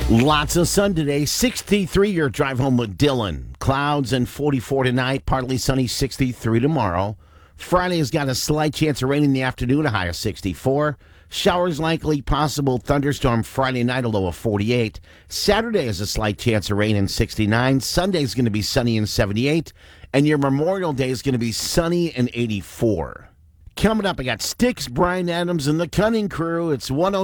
Lots of sun today. 63 your drive home with Dylan. Clouds and 44 tonight. Partly sunny, 63 tomorrow. Friday's got a slight chance of rain in the afternoon, a high of 64. Showers likely, possible thunderstorm Friday night, a low of 48. Saturday is a slight chance of rain in 69. Sunday's going to be sunny in 78. And your Memorial Day is going to be sunny in 84. Coming up, I got Styx, Brian Adams, and the Cunning Crew. It's 102.